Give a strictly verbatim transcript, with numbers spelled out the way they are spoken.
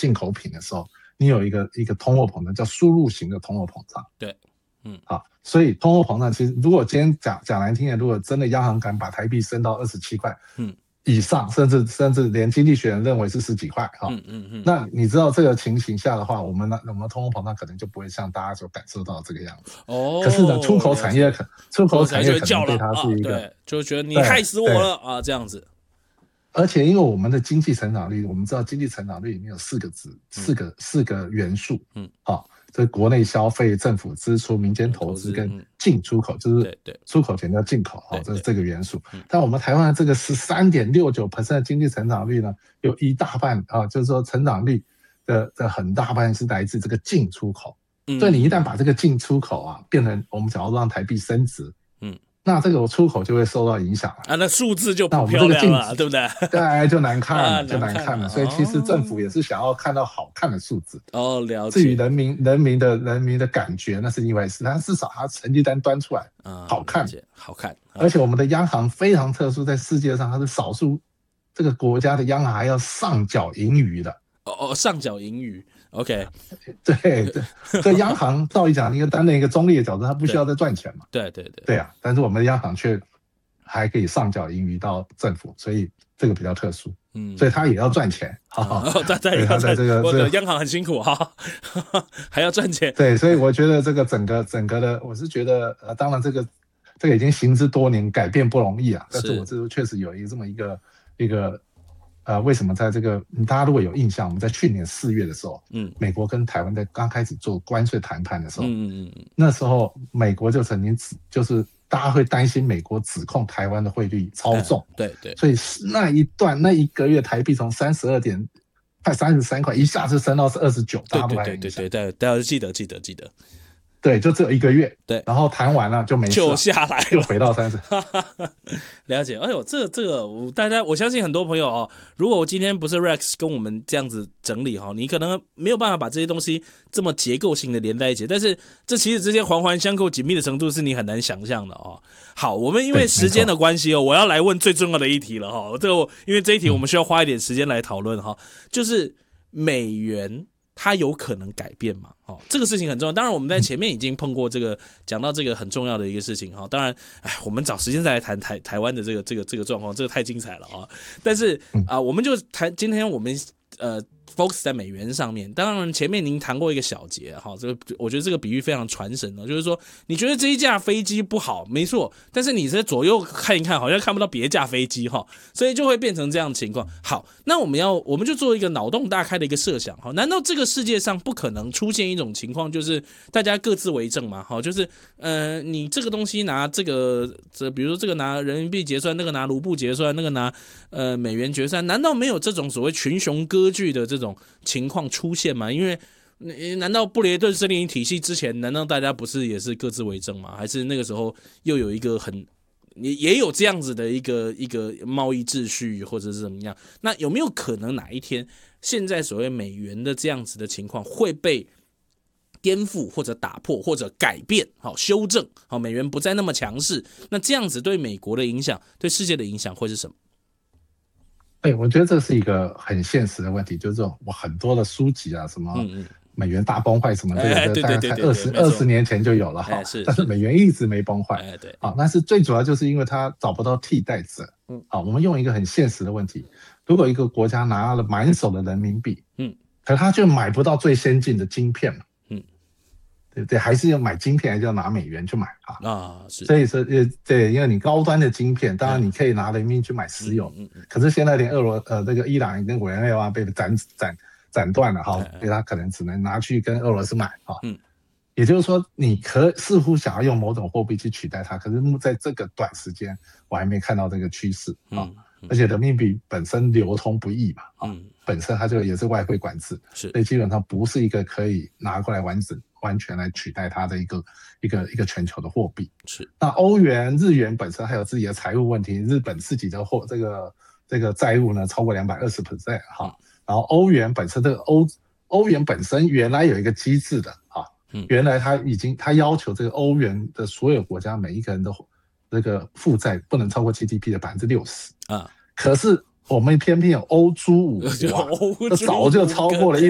进口品的时候，你有一个一个通货膨胀叫输入型的通货膨胀。 对，嗯， 好，所以通货膨胀其实如果今天讲讲难听点，如果真的央行敢把台币升到二十七块，嗯。以上，甚至甚至连经济学人认为是十几块哈，嗯嗯嗯，那你知道这个情形下的话，我们呢，我们通货膨胀可能就不会像大家所感受到这个样子。哦，可是呢，出口产业可出口产业可能对它是一个， 啊、就觉得你害死我了啊，这样子。 而且因为我们的经济成长率，我们知道经济成长率里面有四个值，四个、嗯、四个元素，嗯，好。这国内消费、政府支出、民间投资跟进出口，就是出口前叫进口，好，这是这个元素。但我们台湾的这个 百分之十三点六九 的经济成长率呢，有一大半啊，就是说成长率的的很大半是来自这个进出口。所以你一旦把这个进出口啊变成我们想要让台币升值，嗯。那这个出口就会受到影响了啊，那数字就不漂亮了，对不对？ 对，就难看了，啊、就难看了。所以其实政府也是想要看到好看的数字。 哦，了解。 至于人民人民的人民的感觉，那是另外一回事。但至少它成绩单端出来，啊、好看， 好看。 而且我们的央行非常特殊，在世界上它是少数这个国家的央行还要上缴盈余的。 哦哦，上缴盈余。OK， 对对，所以央行照理讲，应该担任一个中立的角色，它不需要再赚钱嘛。 对对对， 对啊，但是我们的央行却还可以上缴盈余到政府，所以这个比较特殊。嗯，所以他也要赚钱。 哦，在在在这个，我的央行很辛苦哈，还要赚钱。 对，所以我觉得这个整个整个的，我是觉得呃，当然这个这个已经行之多年，改变不容易啊。但是我这确实有一个这么一个一个。呃，为什么在这个大家如果有印象，我们在去年四月的时候，嗯，美国跟台湾在刚开始做关税谈判的时候，嗯嗯嗯，那时候美国就曾经指，就是大家会担心美国指控台湾的汇率操纵， 哎、对对， 所以那一段那一个月台币从三十二点快三十三块，一下子升到是二十九，大家都还对对对对，大家记得记得记得。 对，就只有一个月， 对， 然后谈完了就没事了， 就下来了， 又回到三十。 了解，哎呦，这个这个，我大家我相信很多朋友哦，如果我今天不是 Rex 跟我们这样子整理哈，你可能没有办法把这些东西这么结构性的连在一起，但是这其实之间环环相扣、紧密的程度是你很难想象的哦。好，我们因为时间的关系哦，我要来问最重要的一题了哈。这个因为这一题我们需要花一点时间来讨论哈，就是美元。它有可能改变嘛？哦，这个事情很重要。当然，我们在前面已经碰过这个，讲到这个很重要的一个事情哈。当然，哎，我们找时间再来谈台台湾的这个这个这个状况，这个太精彩了啊！但是啊、呃，我们就谈今天我们呃 focus 在美元上面。当然，前面您谈过一个小节哈，这个我觉得这个比喻非常传神哦，就是说你觉得这一架飞机不好，没错，但是你在左右看一看，好像看不到别架飞机哈，所以就会变成这样的情况。好，那我们要我们就做一个脑洞大开的一个设想哈，难道这个世界上不可能出现一种情况，就是大家各自为政嘛？哈，就是呃，你这个东西拿这个这，比如说这个拿人民币结算，那个拿卢布结算，那个拿呃美元结算，难道没有这种所谓群雄割据的这种情况出现吗？因为难道布雷顿森林体系之前，难道大家不是也是各自为政吗？还是那个时候又有一个很也也有这样子的一个一个贸易秩序，或者是怎么样？那有没有可能哪一天，现在所谓美元的这样子的情况会被颠覆或者打破或者改变，好修正，好美元不再那么强势？那这样子对美国的影响，对世界的影响会是什么？ 对，我觉得这是一个很现实的问题，就是这种我很多的书籍啊，什么美元大崩坏什么，这个大概在二十二十年前就有了哈，但是美元一直没崩坏， 哎对， 啊，但是最主要就是因为它找不到替代者，嗯，啊，我们用一个很现实的问题，如果一个国家拿了满手的人民币，嗯，可他就买不到最先进的晶片嘛，嗯，对不对？还是要买晶片，还是要拿美元去买啊？啊，是，所以说呃，对，因为你高端的晶片，当然你可以拿人民币去买石油，嗯嗯，可是现在连俄罗呃这个伊朗跟委内瑞拉被斩斩。斩断了哈，所以他可能只能拿去跟俄罗斯买哈。嗯，也就是说，你可似乎想要用某种货币去取代它，可是在这个短时间，我还没看到这个趋势啊。嗯，而且人民币本身流通不易嘛，啊，嗯，本身它就也是外汇管制，是，所以基本上不是一个可以拿过来完整完全来取代它的一个一个一个全球的货币。是，那欧元、日元本身还有自己的财务问题，日本自己的货这个这个债务呢超过两百二十 percent 哈。然后欧元本身这个欧欧元本身原来有一个机制的啊，嗯，原来它已经它要求这个欧元的所有国家每一个人的这个负债不能超过 G D P 的百分之六十啊，可是我们偏偏有欧洲五国，啊，早就超过了一。